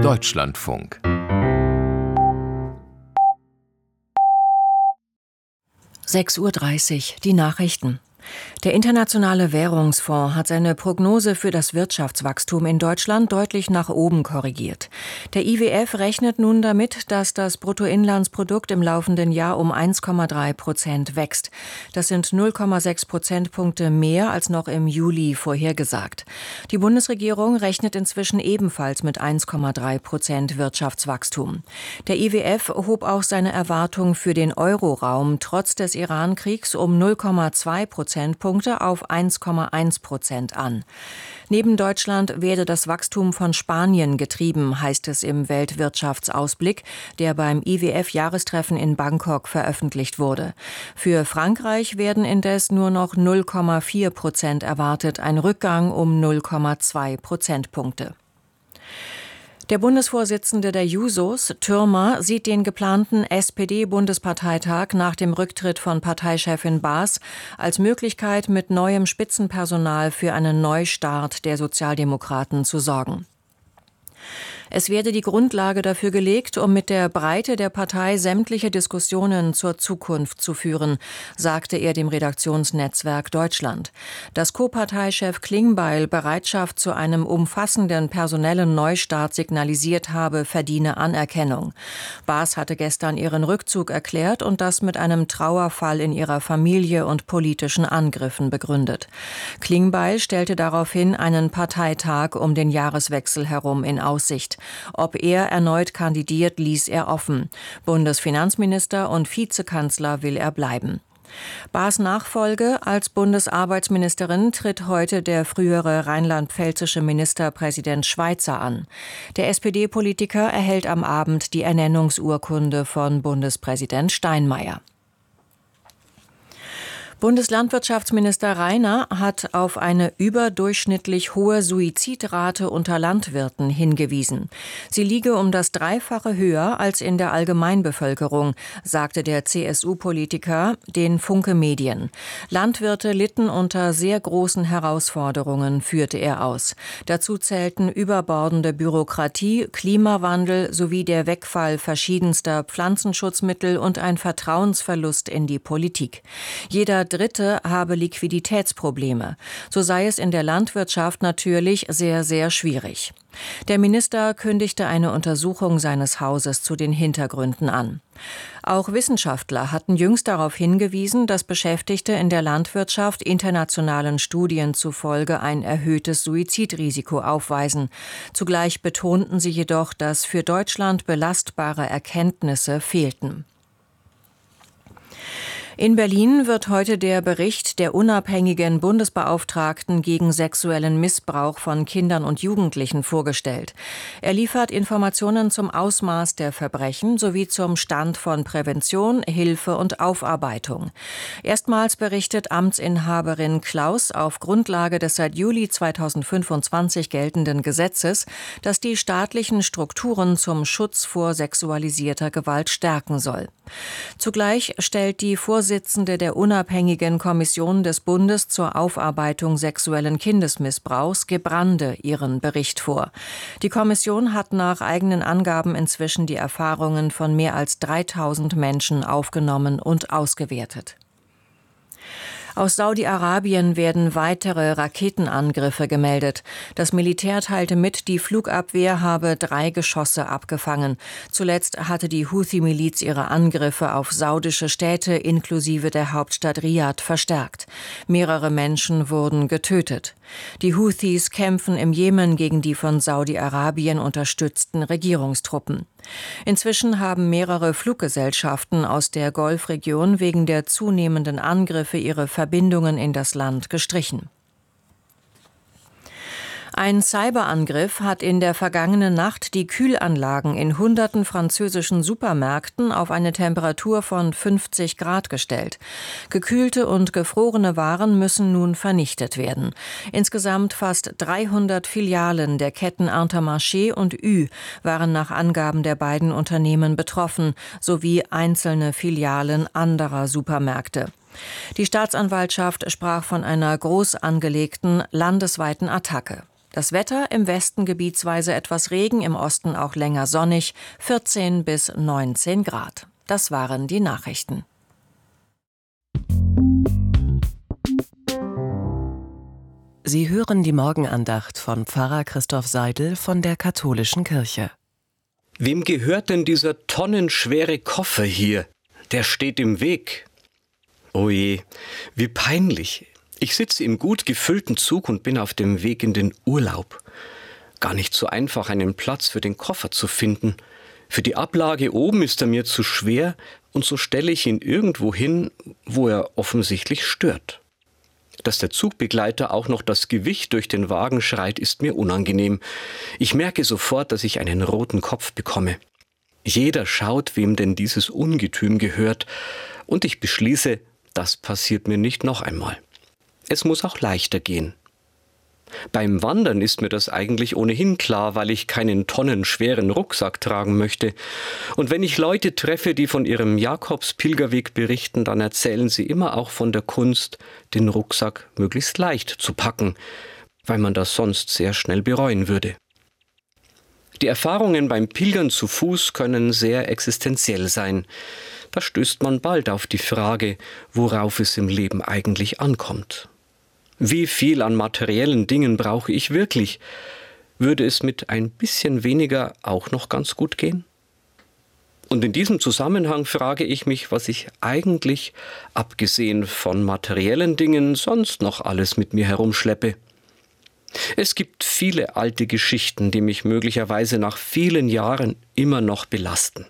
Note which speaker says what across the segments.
Speaker 1: Deutschlandfunk.
Speaker 2: (6:30 Uhr), die Nachrichten. Der Internationale Währungsfonds hat seine Prognose für das Wirtschaftswachstum in Deutschland deutlich nach oben korrigiert. Der IWF rechnet nun damit, dass das Bruttoinlandsprodukt im laufenden Jahr um 1,3% wächst. Das sind 0,6 Prozentpunkte mehr als noch im Juli vorhergesagt. Die Bundesregierung rechnet inzwischen ebenfalls mit 1,3% Wirtschaftswachstum. Der IWF hob auch seine Erwartung für den Euroraum trotz des Iran-Kriegs um 0,2 Prozentpunkte auf 1,1% an. Neben Deutschland werde das Wachstum von Spanien getrieben, heißt es im Weltwirtschaftsausblick, der beim IWF-Jahrestreffen in Bangkok veröffentlicht wurde. Für Frankreich werden indes nur noch 0,4% erwartet, ein Rückgang um 0,2 Prozentpunkte. Der Bundesvorsitzende der Jusos, Thürmer, sieht den geplanten SPD-Bundesparteitag nach dem Rücktritt von Parteichefin Baas als Möglichkeit, mit neuem Spitzenpersonal für einen Neustart der Sozialdemokraten zu sorgen. Es werde die Grundlage dafür gelegt, um mit der Breite der Partei sämtliche Diskussionen zur Zukunft zu führen, sagte er dem Redaktionsnetzwerk Deutschland. Dass Co-Parteichef Klingbeil Bereitschaft zu einem umfassenden personellen Neustart signalisiert habe, verdiene Anerkennung. Baas hatte gestern ihren Rückzug erklärt und das mit einem Trauerfall in ihrer Familie und politischen Angriffen begründet. Klingbeil stellte daraufhin einen Parteitag um den Jahreswechsel herum in Aussicht. Ob er erneut kandidiert, ließ er offen. Bundesfinanzminister und Vizekanzler will er bleiben. Baas Nachfolge als Bundesarbeitsministerin tritt heute der frühere rheinland-pfälzische Ministerpräsident Schweizer an. Der SPD-Politiker erhält am Abend die Ernennungsurkunde von Bundespräsident Steinmeier. Bundeslandwirtschaftsminister Rainer hat auf eine überdurchschnittlich hohe Suizidrate unter Landwirten hingewiesen. Sie liege um das Dreifache höher als in der Allgemeinbevölkerung, sagte der CSU-Politiker den Funke Medien. Landwirte litten unter sehr großen Herausforderungen, führte er aus. Dazu zählten überbordende Bürokratie, Klimawandel sowie der Wegfall verschiedenster Pflanzenschutzmittel und ein Vertrauensverlust in die Politik. Jeder Dritte habe Liquiditätsprobleme. So sei es in der Landwirtschaft natürlich sehr, sehr schwierig. Der Minister kündigte eine Untersuchung seines Hauses zu den Hintergründen an. Auch Wissenschaftler hatten jüngst darauf hingewiesen, dass Beschäftigte in der Landwirtschaft internationalen Studien zufolge ein erhöhtes Suizidrisiko aufweisen. Zugleich betonten sie jedoch, dass für Deutschland belastbare Erkenntnisse fehlten. In Berlin wird heute der Bericht der unabhängigen Bundesbeauftragten gegen sexuellen Missbrauch von Kindern und Jugendlichen vorgestellt. Er liefert Informationen zum Ausmaß der Verbrechen sowie zum Stand von Prävention, Hilfe und Aufarbeitung. Erstmals berichtet Amtsinhaberin Klaus auf Grundlage des seit Juli 2025 geltenden Gesetzes, das die staatlichen Strukturen zum Schutz vor sexualisierter Gewalt stärken soll. Zugleich stellt die Vorsitzende der unabhängigen Kommission des Bundes zur Aufarbeitung sexuellen Kindesmissbrauchs, Gebrande, ihren Bericht vor. Die Kommission hat nach eigenen Angaben inzwischen die Erfahrungen von mehr als 3000 Menschen aufgenommen und ausgewertet. Aus Saudi-Arabien werden weitere Raketenangriffe gemeldet. Das Militär teilte mit, die Flugabwehr habe 3 Geschosse abgefangen. Zuletzt hatte die Houthi-Miliz ihre Angriffe auf saudische Städte inklusive der Hauptstadt Riad verstärkt. Mehrere Menschen wurden getötet. Die Houthis kämpfen im Jemen gegen die von Saudi-Arabien unterstützten Regierungstruppen. Inzwischen haben mehrere Fluggesellschaften aus der Golfregion wegen der zunehmenden Angriffe ihre Verbindungen in das Land gestrichen. Ein Cyberangriff hat in der vergangenen Nacht die Kühlanlagen in hunderten französischen Supermärkten auf eine Temperatur von 50 Grad gestellt. Gekühlte und gefrorene Waren müssen nun vernichtet werden. Insgesamt fast 300 Filialen der Ketten Intermarché und Ü waren nach Angaben der beiden Unternehmen betroffen, sowie einzelne Filialen anderer Supermärkte. Die Staatsanwaltschaft sprach von einer groß angelegten landesweiten Attacke. Das Wetter im Westen gebietsweise etwas Regen, im Osten auch länger sonnig, 14 bis 19 Grad. Das waren die Nachrichten.
Speaker 1: Sie hören die Morgenandacht von Pfarrer Christoph Seidel von der Katholischen Kirche.
Speaker 3: Wem gehört denn dieser tonnenschwere Koffer hier? Der steht im Weg. Oh je, wie peinlich. Ich sitze im gut gefüllten Zug und bin auf dem Weg in den Urlaub. Gar nicht so einfach, einen Platz für den Koffer zu finden. Für die Ablage oben ist er mir zu schwer und so stelle ich ihn irgendwo hin, wo er offensichtlich stört. Dass der Zugbegleiter auch noch das Gewicht durch den Wagen schreit, ist mir unangenehm. Ich merke sofort, dass ich einen roten Kopf bekomme. Jeder schaut, wem denn dieses Ungetüm gehört, und ich beschließe, das passiert mir nicht noch einmal. Es muss auch leichter gehen. Beim Wandern ist mir das eigentlich ohnehin klar, weil ich keinen tonnenschweren Rucksack tragen möchte. Und wenn ich Leute treffe, die von ihrem Jakobspilgerweg berichten, dann erzählen sie immer auch von der Kunst, den Rucksack möglichst leicht zu packen, weil man das sonst sehr schnell bereuen würde. Die Erfahrungen beim Pilgern zu Fuß können sehr existenziell sein. Da stößt man bald auf die Frage, worauf es im Leben eigentlich ankommt. Wie viel an materiellen Dingen brauche ich wirklich? Würde es mit ein bisschen weniger auch noch ganz gut gehen? Und in diesem Zusammenhang frage ich mich, was ich eigentlich, abgesehen von materiellen Dingen, sonst noch alles mit mir herumschleppe. Es gibt viele alte Geschichten, die mich möglicherweise nach vielen Jahren immer noch belasten.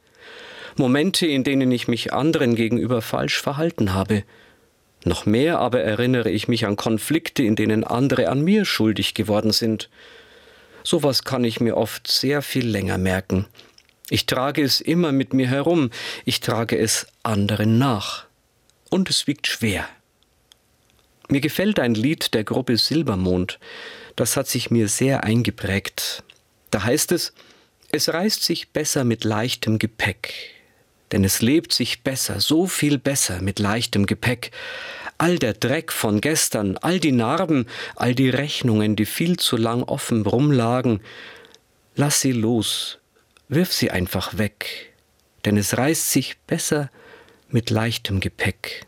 Speaker 3: Momente, in denen ich mich anderen gegenüber falsch verhalten habe. Noch mehr aber erinnere ich mich an Konflikte, in denen andere an mir schuldig geworden sind. Sowas kann ich mir oft sehr viel länger merken. Ich trage es immer mit mir herum, ich trage es anderen nach. Und es wiegt schwer. Mir gefällt ein Lied der Gruppe Silbermond. Das hat sich mir sehr eingeprägt. Da heißt es: Es reist sich besser mit leichtem Gepäck. Denn es lebt sich besser, so viel besser mit leichtem Gepäck. All der Dreck von gestern, all die Narben, all die Rechnungen, die viel zu lang offen rumlagen, lass sie los, wirf sie einfach weg. Denn es reißt sich besser mit leichtem Gepäck.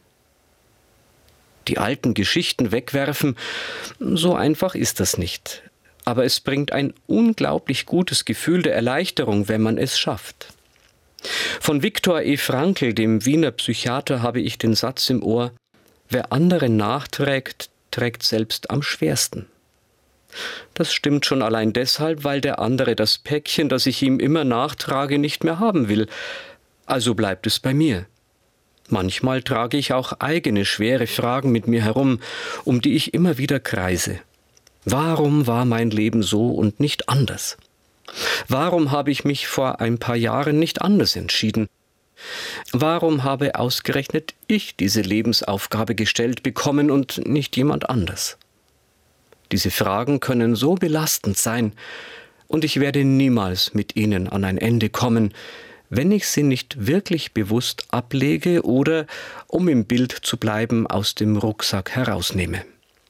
Speaker 3: Die alten Geschichten wegwerfen, so einfach ist das nicht. Aber es bringt ein unglaublich gutes Gefühl der Erleichterung, wenn man es schafft. Von Viktor E. Frankl, dem Wiener Psychiater, habe ich den Satz im Ohr: Wer anderen nachträgt, trägt selbst am schwersten. Das stimmt schon allein deshalb, weil der andere das Päckchen, das ich ihm immer nachtrage, nicht mehr haben will. Also bleibt es bei mir. Manchmal trage ich auch eigene schwere Fragen mit mir herum, um die ich immer wieder kreise. Warum war mein Leben so und nicht anders? Warum habe ich mich vor ein paar Jahren nicht anders entschieden? Warum habe ausgerechnet ich diese Lebensaufgabe gestellt bekommen und nicht jemand anders? Diese Fragen können so belastend sein, und ich werde niemals mit ihnen an ein Ende kommen, wenn ich sie nicht wirklich bewusst ablege oder, um im Bild zu bleiben, aus dem Rucksack herausnehme.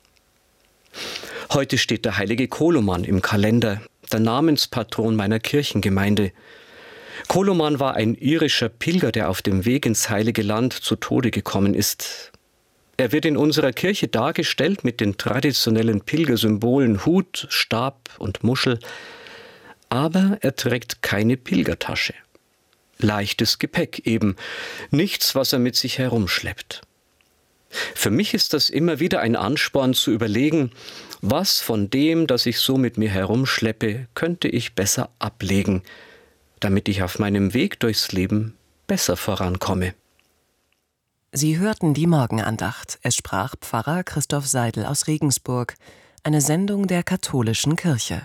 Speaker 3: Heute steht der heilige Koloman im Kalender, der Namenspatron meiner Kirchengemeinde. Koloman war ein irischer Pilger, der auf dem Weg ins Heilige Land zu Tode gekommen ist. Er wird in unserer Kirche dargestellt mit den traditionellen Pilgersymbolen Hut, Stab und Muschel, aber er trägt keine Pilgertasche. Leichtes Gepäck eben, nichts, was er mit sich herumschleppt. Für mich ist das immer wieder ein Ansporn zu überlegen, was von dem, das ich so mit mir herumschleppe, könnte ich besser ablegen, damit ich auf meinem Weg durchs Leben besser vorankomme.
Speaker 1: Sie hörten die Morgenandacht. Es sprach Pfarrer Christoph Seidel aus Regensburg, eine Sendung der Katholischen Kirche.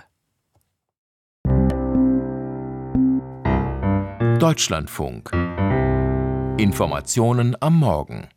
Speaker 4: Deutschlandfunk. Informationen am Morgen.